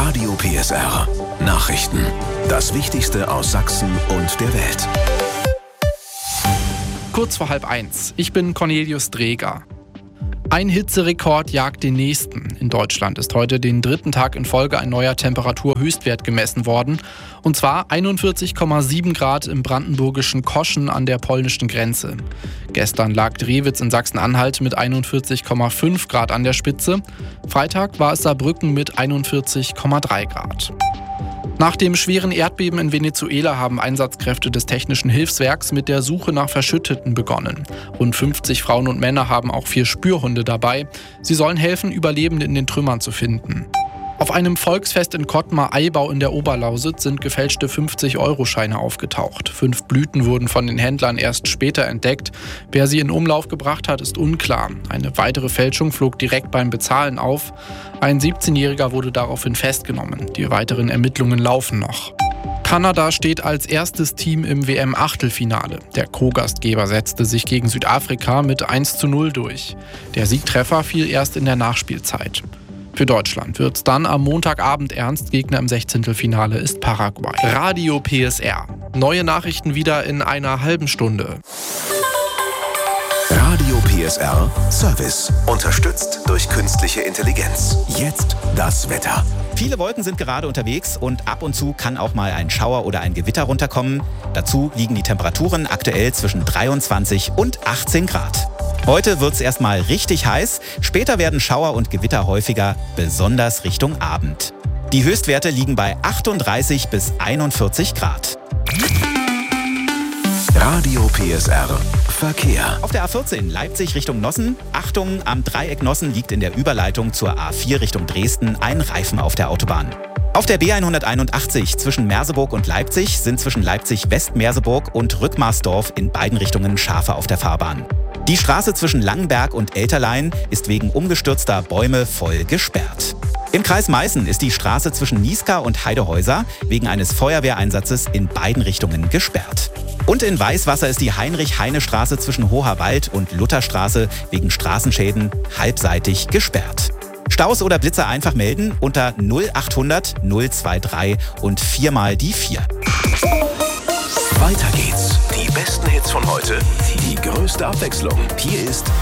Radio PSR. Nachrichten. Das Wichtigste aus Sachsen und der Welt. Kurz vor 12:30. Ich bin Cornelius Dreger. Ein Hitzerekord jagt den nächsten. In Deutschland ist heute den dritten Tag in Folge ein neuer Temperaturhöchstwert gemessen worden. Und zwar 41,7 Grad im brandenburgischen Koschen an der polnischen Grenze. Gestern lag Drewitz in Sachsen-Anhalt mit 41,5 Grad an der Spitze. Freitag war es Saarbrücken mit 41,3 Grad. Nach dem schweren Erdbeben in Venezuela haben Einsatzkräfte des Technischen Hilfswerks mit der Suche nach Verschütteten begonnen. Rund 50 Frauen und Männer haben auch 4 Spürhunde dabei. Sie sollen helfen, Überlebende in den Trümmern zu finden. Auf einem Volksfest in Kottmar-Eibau in der Oberlausitz sind gefälschte 50-Euro-Scheine aufgetaucht. 5 Blüten wurden von den Händlern erst später entdeckt. Wer sie in Umlauf gebracht hat, ist unklar. Eine weitere Fälschung flog direkt beim Bezahlen auf. Ein 17-Jähriger wurde daraufhin festgenommen. Die weiteren Ermittlungen laufen noch. Kanada steht als erstes Team im WM-Achtelfinale. Der Co-Gastgeber setzte sich gegen Südafrika mit 1:0 durch. Der Siegtreffer fiel erst in der Nachspielzeit. Für Deutschland wird's dann am Montagabend ernst. Gegner im 16. ist Paraguay. Radio PSR. Neue Nachrichten wieder in einer halben Stunde. Radio PSR Service. Unterstützt durch künstliche Intelligenz. Jetzt das Wetter. Viele Wolken sind gerade unterwegs und ab und zu kann auch mal ein Schauer oder ein Gewitter runterkommen. Dazu liegen die Temperaturen aktuell zwischen 23 und 18 Grad. Heute wird es erstmal richtig heiß, später werden Schauer und Gewitter häufiger, besonders Richtung Abend. Die Höchstwerte liegen bei 38 bis 41 Grad. Radio PSR Verkehr. Auf der A14 Leipzig Richtung Nossen. Achtung, am Dreieck Nossen liegt in der Überleitung zur A4 Richtung Dresden ein Reifen auf der Autobahn. Auf der B181 zwischen Merseburg und Leipzig sind zwischen Leipzig-West-Merseburg und Rückmarsdorf in beiden Richtungen Schafe auf der Fahrbahn. Die Straße zwischen Langenberg und Elterlein ist wegen umgestürzter Bäume voll gesperrt. Im Kreis Meißen ist die Straße zwischen Niesca und Heidehäuser wegen eines Feuerwehreinsatzes in beiden Richtungen gesperrt. Und in Weißwasser ist die Heinrich-Heine-Straße zwischen Hoherwald und Lutherstraße wegen Straßenschäden halbseitig gesperrt. Staus oder Blitzer einfach melden unter 0800 023 und 4 mal die 4. Weiter geht's. Die besten Hits von heute. Die größte Abwechslung. Hier ist